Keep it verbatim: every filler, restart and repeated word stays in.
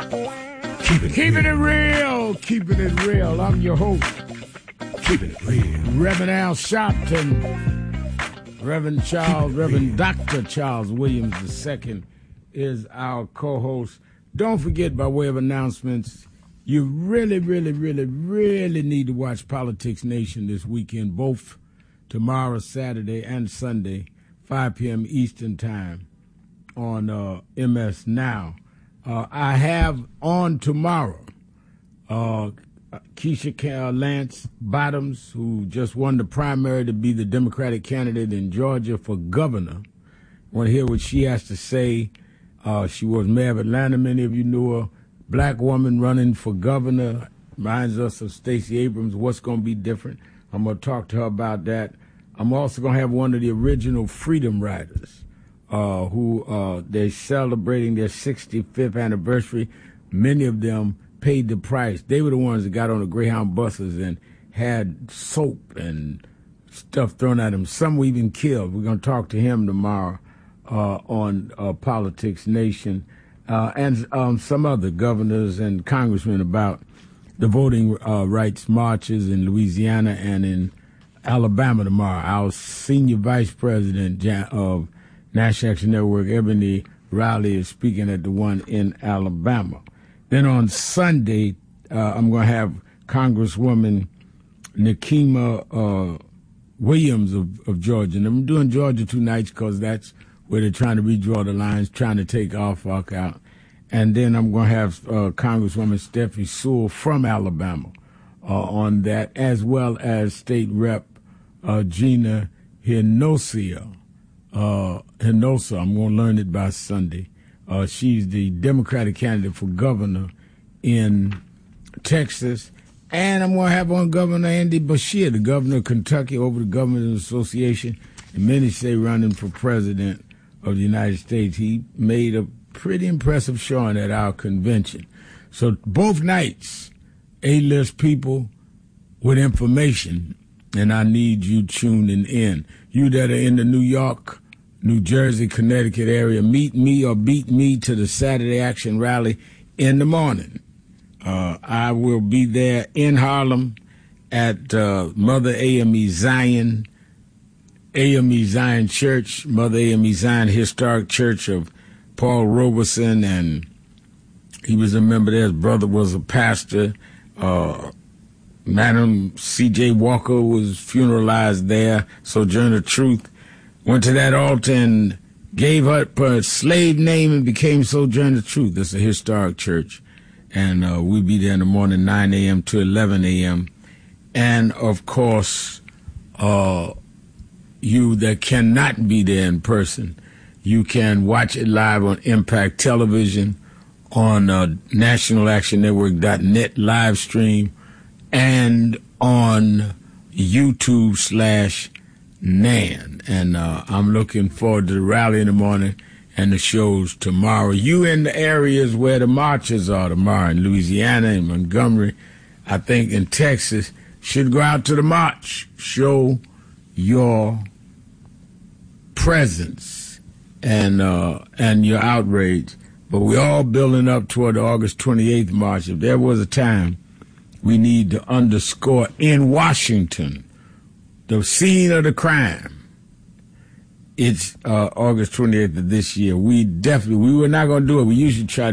Keeping, Keeping it real. Keeping it real. I'm your host. Keeping it real. Reverend Al Sharpton. Reverend Charles, Reverend Doctor Charles Williams the Second is our co-host. Don't forget, by way of announcements, you really, really, really, really need to watch Politics Nation this weekend, both tomorrow, Saturday, and Sunday, five p.m. Eastern Time on uh, M S Now. Uh, I have on tomorrow uh, Keisha Lance Bottoms, who just won the primary to be the Democratic candidate in Georgia for governor. I want to hear what she has to say. Uh, she was mayor of Atlanta. Many of you knew her. Black woman running for governor. Reminds us of Stacey Abrams. What's going to be different? I'm going to talk to her about that. I'm also going to have one of the original Freedom Riders, uh, who uh, they're celebrating their sixty-fifth anniversary. Many of them paid the price. They were the ones that got on the Greyhound buses and had soap and stuff thrown at them. Some were even killed. We're going to talk to him tomorrow uh, on uh, Politics Nation, uh, and um, some other governors and congressmen about the voting uh, rights marches in Louisiana and in Alabama tomorrow. Our senior vice president of National Action Network, Ebony Riley, is speaking at the one in Alabama. Then on Sunday, uh, I'm going to have Congresswoman Nikema uh, Williams of, of Georgia. And I'm doing Georgia two nights because that's where they're trying to redraw the lines, trying to take Norfolk out. And then I'm going to have uh, Congresswoman Steffi Sewell from Alabama uh, on that, as well as State Rep uh, Gina Hinojosa. Uh, Hinojosa, I'm going to learn it by Sunday. Uh, she's the Democratic candidate for governor in Texas. And I'm going to have on Governor Andy Beshear, the governor of Kentucky, over the Governors Association. And many say running for president of the United States. He made a pretty impressive showing at our convention. So both nights, A-list people with information, and I need you tuning in. You that are in the New York, New Jersey, Connecticut area, meet me or beat me to the Saturday Action Rally in the morning. Uh, I will be there in Harlem at uh, Mother A M E Zion, A M E Zion Church, Mother A M E Zion Historic Church of Paul Robeson, and he was a member there. His brother was a pastor. Uh, Madam C J Walker was funeralized there. Sojourner Truth went to that altar and gave up her slave name and became Sojourner Truth. That's a historic church. And uh, we'll be there in the morning, nine a.m. to eleven a.m. And, of course, uh, you that cannot be there in person, you can watch it live on Impact Television, on uh, National Action Network dot net live stream, and on YouTube slash Nan. And uh, I'm looking forward to the rally in the morning and the shows tomorrow. You in the areas where the marches are tomorrow, in Louisiana and Montgomery, I think in Texas, should go out to the march. Show your presence and uh, and your outrage. But we're all building up toward the August twenty-eighth march. If there was a time we need to underscore in Washington the scene of the crime, it's uh, August twenty-eighth of this year. We definitely, we were not going to do it. We usually try